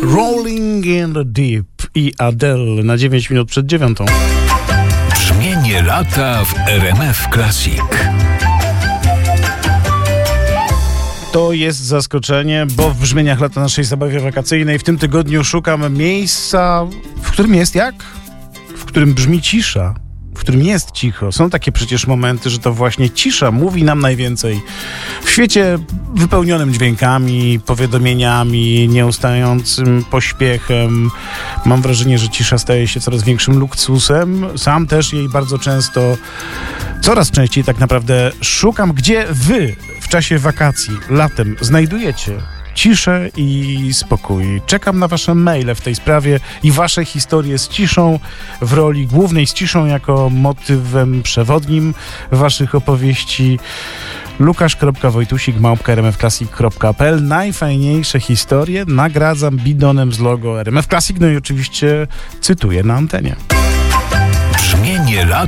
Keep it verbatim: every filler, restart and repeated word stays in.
Rolling in the Deep i Adele na dziewięć minut przed dziewiątą. Brzmienie lata w R M F Classic. To jest zaskoczenie, bo w brzmieniach lata naszej zabawy wakacyjnej w tym tygodniu szukam miejsca, w którym jest jak? W którym brzmi cisza, w którym jest cicho. Są takie przecież momenty, że to właśnie cisza mówi nam najwięcej. W świecie wypełnionym dźwiękami, powiadomieniami, nieustającym pośpiechem, mam wrażenie, że cisza staje się coraz większym luksusem. Sam też jej bardzo często, coraz częściej tak naprawdę szukam, gdzie wy w czasie wakacji, latem znajdujecie ciszę i spokój. Czekam na wasze maile w tej sprawie i wasze historie z ciszą w roli głównej, z ciszą jako motywem przewodnim waszych opowieści. Łukasz kropka wojtusik małpka r m f classic kropka p l. Najfajniejsze historie nagradzam bidonem z logo R M F Classic, no i oczywiście cytuję na antenie. Brzmienie lata